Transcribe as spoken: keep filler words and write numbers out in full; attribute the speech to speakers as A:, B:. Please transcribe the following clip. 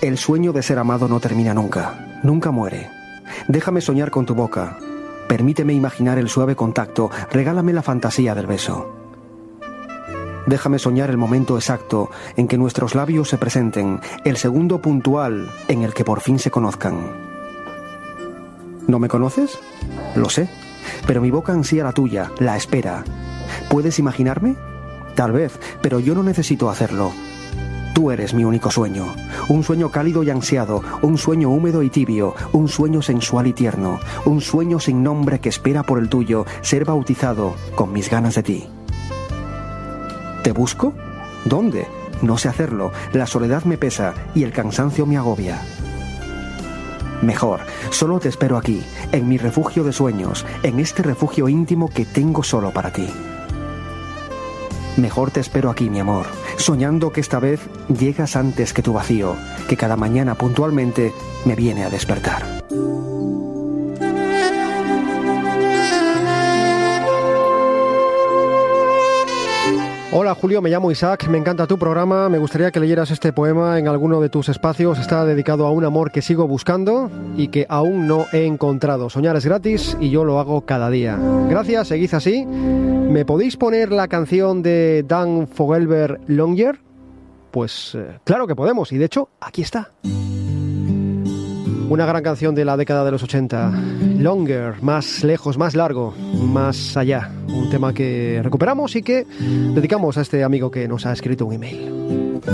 A: El sueño de ser amado no termina nunca, nunca muere. Déjame soñar con tu boca. Permíteme imaginar el suave contacto. Regálame la fantasía del beso. Déjame soñar el momento exacto en que nuestros labios se presenten, el segundo puntual en el que por fin se conozcan. ¿No me conoces? Lo sé, pero mi boca ansía la tuya, la espera. ¿Puedes imaginarme? Tal vez, pero yo no necesito hacerlo. Tú eres mi único sueño, un sueño cálido y ansiado, un sueño húmedo y tibio, un sueño sensual y tierno, un sueño sin nombre que espera por el tuyo, ser bautizado con mis ganas de ti. ¿Te busco? ¿Dónde? No sé hacerlo, la soledad me pesa y el cansancio me agobia. Mejor, solo te espero aquí, en mi refugio de sueños, en este refugio íntimo que tengo solo para ti. Mejor te espero aquí, mi amor, soñando que esta vez llegas antes que tu vacío, que cada mañana puntualmente me viene a despertar.
B: Hola Julio, me llamo Isaac, me encanta tu programa, me gustaría que leyeras este poema en alguno de tus espacios. Está dedicado a un amor que sigo buscando y que aún no he encontrado. Soñar es gratis y yo lo hago cada día. Gracias, seguid así. ¿Me podéis poner la canción de Dan Fogelberg, Longer? Pues eh, claro que podemos, y de hecho, aquí está. Una gran canción de la década de los ochenta. Longer, más lejos, más largo, más allá. Un tema que recuperamos y que dedicamos a este amigo que nos ha escrito un email.